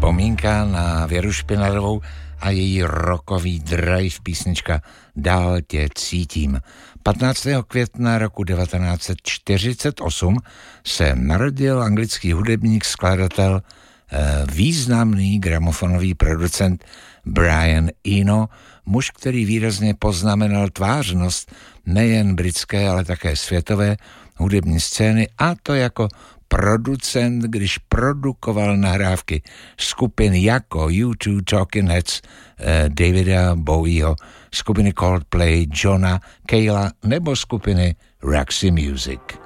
Vzpomínka na Věru Špinadlovou a její rockový drive písnička Dál tě cítím. 15. května roku 1948 se narodil anglický hudebník, skladatel, významný gramofonový producent Brian Eno, muž, který výrazně poznamenal tvářnost nejen britské, ale také světové hudební scény, a to jako producent, když produkoval nahrávky skupin jako U2, Talking Heads, Davida Bowieho, skupiny Coldplay, Johna Cale'a nebo skupiny Roxy Music.